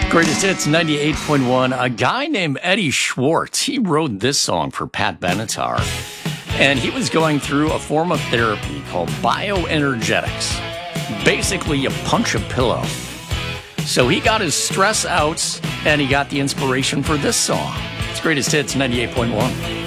Greatest Hits 98.1. A guy named Eddie Schwartz, he wrote this song for Pat Benatar. And he was going through a form of therapy called bioenergetics. Basically, you punch a pillow. So he got his stress out, and he got the inspiration for this song. It's Greatest Hits 98.1.